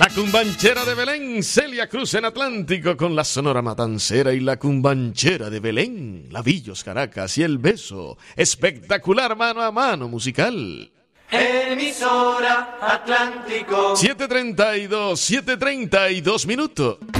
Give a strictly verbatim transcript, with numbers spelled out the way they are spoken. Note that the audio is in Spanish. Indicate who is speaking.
Speaker 1: La cumbanchera de Belén, Celia Cruz en Atlántico, con la Sonora Matancera y la cumbanchera de Belén, la Villos Caracas y el beso, espectacular mano a mano musical.
Speaker 2: Emisora Atlántico.
Speaker 1: siete treinta y dos, siete treinta y dos minutos.